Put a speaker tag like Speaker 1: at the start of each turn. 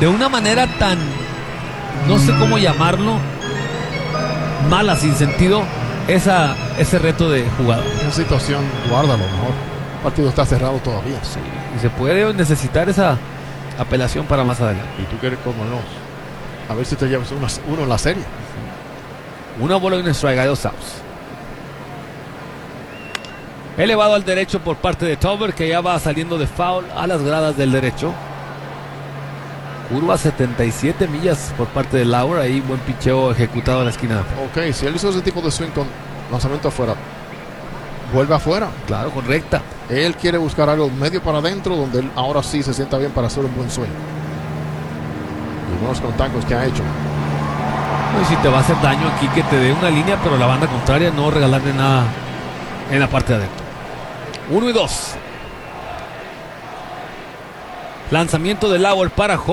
Speaker 1: de una manera tan, no sé cómo llamarlo, mala, sin sentido, ese reto de jugada.
Speaker 2: En situación, guárdalo mejor. El partido está cerrado todavía.
Speaker 1: Sí, y se puede necesitar esa apelación para más adelante.
Speaker 2: Y tú quieres como no. A ver si te llevas uno en la serie.
Speaker 1: Una bola y un strike, hay 2 outs. Elevado al derecho por parte de Tauber, que ya va saliendo de foul a las gradas del derecho. Curva 77 millas por parte de Lauer. Ahí buen picheo ejecutado en la esquina.
Speaker 2: Ok, si él hizo ese tipo de swing con lanzamiento afuera, vuelve afuera.
Speaker 1: Claro, correcta.
Speaker 2: Él quiere buscar algo medio para adentro, donde él ahora sí se sienta bien para hacer un buen swing. Y buenos contactos que ha hecho.
Speaker 1: Y si te va a hacer daño aquí, que te dé una línea, pero la banda contraria no regalarle nada en la parte de adentro. 1-2. Lanzamiento de Lauer para